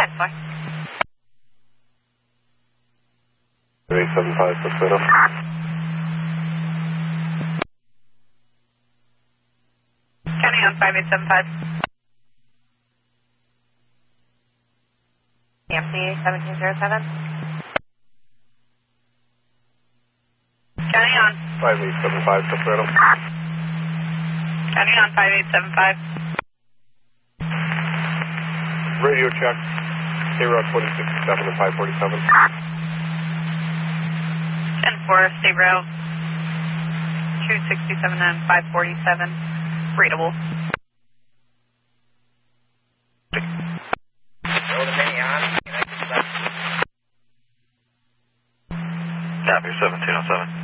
ahead, sir. 875, Tuxedo. County on 5875. EMC 1707. County on. 5875, Tuxedo. County on 5875. Radio check. K-Route 2067 and 547. 10-4, State Route 267 and 547. Readable. Copy, 1707.